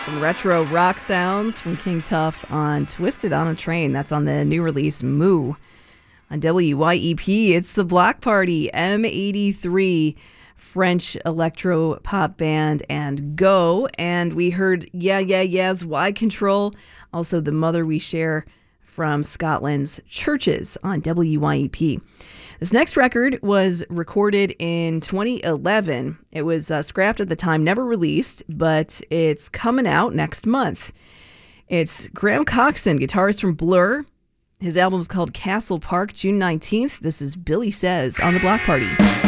Some retro rock sounds from King Tuff on Twisted on a Train. That's on the new release Moo on WYEP. It's the Block Party, M83, French electro pop band, and Go. And we heard Yeah Yeah Yeah's Wide Control, also The Mother We Share from Scotland's Churches on WYEP. This next record was recorded in 2011. It was scrapped at the time, never released, but it's coming out next month. It's Graham Coxon, guitarist from Blur. His album's called Castle Park, June 19th. This is Billy Says on the Block Party.